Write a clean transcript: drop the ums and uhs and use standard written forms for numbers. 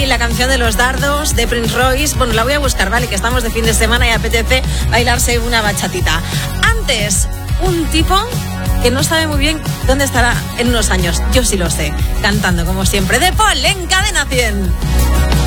la canción de los dardos de Prince Royce. Bueno, la voy a buscar, ¿vale? Que estamos de fin de semana y apetece bailarse una bachatita. Antes, un tipo que no sabe muy bien dónde estará en unos años. Yo sí lo sé, cantando como siempre. De Paul en Cadena 100.